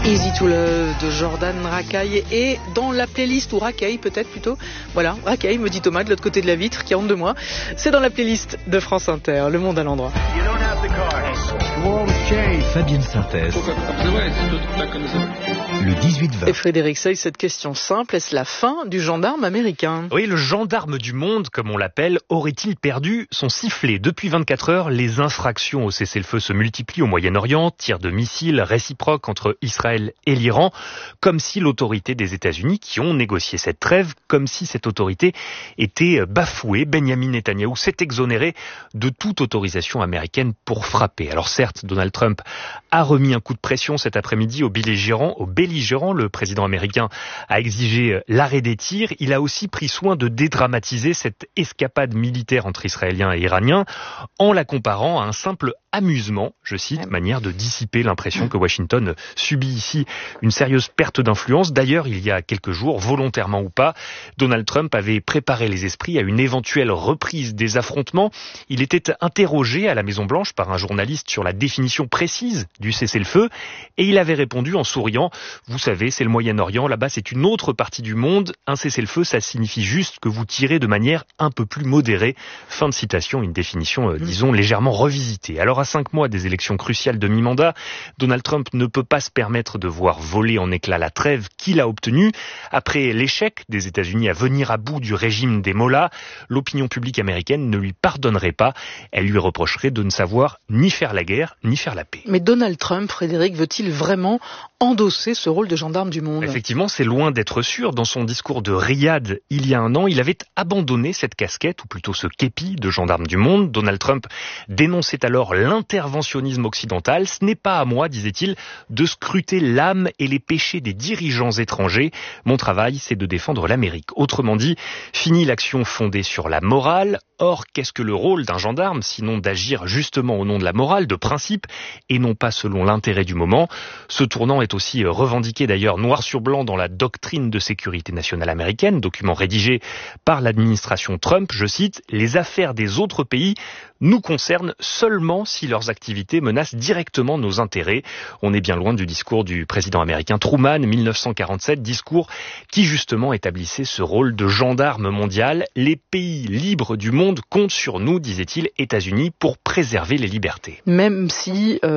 Easy to Love de Jordan Rakei et dans la playlist, ou Rakei peut-être plutôt, voilà, Rakei me dit Thomas de l'autre côté de la vitre qui rentre de moi, c'est dans la playlist de France Inter, Le Monde à l'endroit. Fabienne Synthèse. Le 18-20. Et Frédéric Seuil, cette question simple, est-ce la fin du gendarme américain ? Oui, le gendarme du monde, comme on l'appelle, aurait-il perdu son sifflet ? Depuis 24 heures, les infractions au cessez-le-feu se multiplient au Moyen-Orient, tirs de missiles réciproques entre Israël et l'Iran, comme si l'autorité des États-Unis qui ont négocié cette trêve, comme si cette autorité était bafouée. Benyamin Netanyahou s'est exonéré de toute autorisation américaine pour frapper. Alors certes, Donald Trump a remis un coup de pression cet après-midi aux belligérants. Le président américain a exigé l'arrêt des tirs. Il a aussi pris soin de dédramatiser cette escapade militaire entre Israéliens et Iraniens en la comparant à un simple amusement, je cite, manière de dissiper l'impression que Washington subit ici une sérieuse perte d'influence. D'ailleurs, il y a quelques jours, volontairement ou pas, Donald Trump avait préparé les esprits à une éventuelle reprise des affrontements. Il était interrogé à la Maison-Blanche par un journaliste sur la définition précise du cessez-le-feu et il avait répondu en souriant « Vous savez, c'est le Moyen-Orient, là-bas c'est une autre partie du monde. Un cessez-le-feu, ça signifie juste que vous tirez de manière un peu plus modérée. » Fin de citation, une définition, disons, légèrement revisitée. Alors à 5 mois des élections cruciales de mi-mandat, Donald Trump ne peut pas se permettre de voir voler en éclats la trêve qu'il a obtenue. Après l'échec des États-Unis à venir à bout du régime des Mollahs, l'opinion publique américaine ne lui pardonnerait pas. Elle lui reprocherait de ne savoir ni faire la guerre, ni faire la paix. Mais Donald Trump, Frédéric, veut-il vraiment endosser ce rôle de gendarme du monde ? Effectivement, c'est loin d'être sûr. Dans son discours de Riyad, il y a un an, il avait abandonné cette casquette, ou plutôt ce képi de gendarme du monde. Donald Trump dénonçait alors l'interventionnisme occidental. Ce n'est pas à moi, disait-il, de scruter l'âme et les péchés des dirigeants étrangers. Mon travail, c'est de défendre l'Amérique. Autrement dit, fini l'action fondée sur la morale. Or, qu'est-ce que le rôle d'un gendarme, sinon d'agir justement au nom de la morale, de principe, et non pas selon l'intérêt du moment ? Ce tournant est aussi revendiqué d'ailleurs noir sur blanc dans la doctrine de sécurité nationale américaine, document rédigé par l'administration Trump. Je cite, « Les affaires des autres pays nous concernent seulement si leurs activités menacent directement nos intérêts. » On est bien loin du discours du président américain Truman, 1947, discours qui justement établissait ce rôle de gendarme mondial. Les pays libres du monde comptent sur nous, disait-il, États-Unis, pour préserver les libertés. Même si